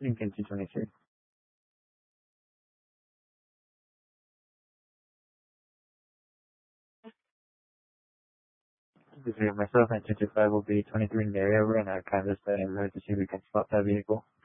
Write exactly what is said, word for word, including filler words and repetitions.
Lincoln two twenty-two. Between myself and two two five will be twenty-three in the area. We're gonna canvas that neighborhood to see if we can spot that vehicle.